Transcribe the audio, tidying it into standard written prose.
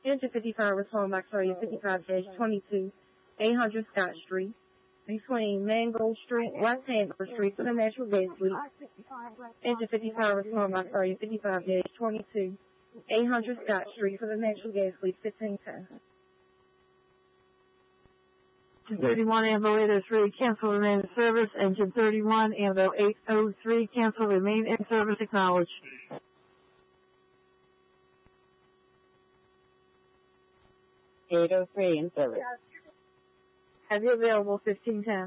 Engine 55 respond by Carrier 55-22, 800 Scott Street, between Mango Street, West Hanover Street for the natural gas leak. Engine 55 respond by Carrier 55-22, 800 Scott Street for the natural gas leak, 1510. 31 Anvil 803, cancel remain in service. Engine 31 Anvil 803, cancel remain in service, acknowledged. 803 in service. Have you available 1510?